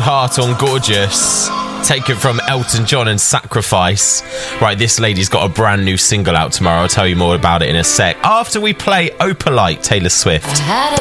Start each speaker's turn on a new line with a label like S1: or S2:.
S1: Heart on Gorgeous. Taken from Elton John and Sacrifice. Right, this lady's got a brand new single out tomorrow. I'll tell you more about it in a sec. After we play Opalite, Taylor Swift.